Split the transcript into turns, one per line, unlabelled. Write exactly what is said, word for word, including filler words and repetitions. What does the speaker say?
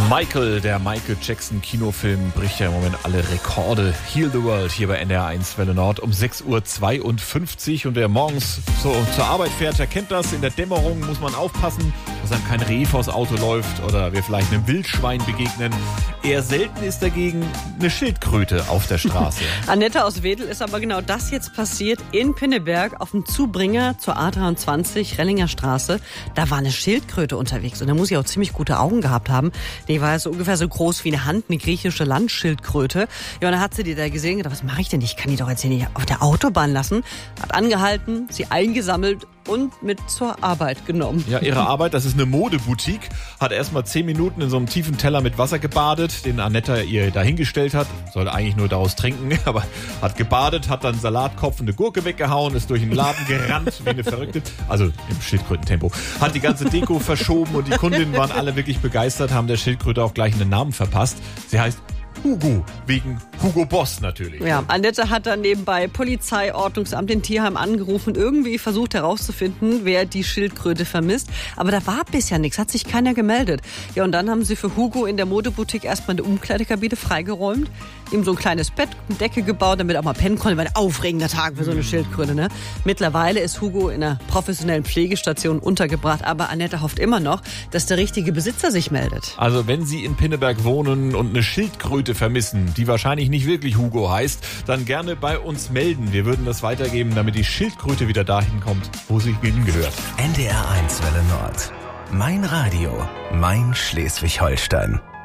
Michael, der Michael Jackson Kinofilm, bricht ja im Moment alle Rekorde. Heal the World hier bei N D R eins Welle Nord um sechs Uhr zweiundfünfzig. Und wer morgens so zur Arbeit fährt, der kennt das. In der Dämmerung muss man aufpassen, dass einem kein Reh vors Auto läuft oder wir vielleicht einem Wildschwein begegnen. Eher selten ist dagegen eine Schildkröte auf der Straße.
Annette aus Wedel ist aber genau das jetzt passiert in Pinneberg auf dem Zubringer zur A dreiundzwanzig, Rellinger Straße. Da war eine Schildkröte unterwegs und da muss sie auch ziemlich gute Augen gehabt haben. Die war so ungefähr so groß wie eine Hand, eine griechische Landschildkröte. Ja, und dann hat sie die da gesehen und gedacht, was mache ich denn? Ich kann die doch jetzt hier nicht auf der Autobahn lassen. Hat angehalten, sie eingesammelt und mit zur Arbeit genommen.
Ja, ihre Arbeit, das ist eine Modeboutique, hat erstmal zehn Minuten in so einem tiefen Teller mit Wasser gebadet, den Annette ihr dahingestellt hat. Sollte eigentlich nur daraus trinken, aber hat gebadet, hat dann einen Salatkopf und eine Gurke weggehauen, ist durch den Laden gerannt wie eine Verrückte. Also im Schildkrötentempo. Hat die ganze Deko verschoben und die Kundinnen waren alle wirklich begeistert, haben der Schildkröte auch gleich einen Namen verpasst. Sie heißt Hugo, wegen Hugo Boss natürlich.
Ja, Annette hat dann nebenbei Polizei, Ordnungsamt, den Tierheim angerufen, irgendwie versucht herauszufinden, wer die Schildkröte vermisst. Aber da war bisher nichts, hat sich keiner gemeldet. Ja, und dann haben sie für Hugo in der Modeboutique erstmal eine Umkleidekabine freigeräumt, ihm so ein kleines Bett, eine Decke gebaut, damit er auch mal pennen konnte. War ein aufregender Tag für so eine Schildkröte, ne? Mittlerweile ist Hugo in einer professionellen Pflegestation untergebracht, aber Annette hofft immer noch, dass der richtige Besitzer sich meldet.
Also wenn Sie in Pinneberg wohnen und eine Schildkröte vermissen, die wahrscheinlich nicht wirklich Hugo heißt, dann gerne bei uns melden. Wir würden das weitergeben, damit die Schildkröte wieder dahin kommt, wo sie hingehört.
N D R eins Welle Nord. Mein Radio, mein Schleswig-Holstein.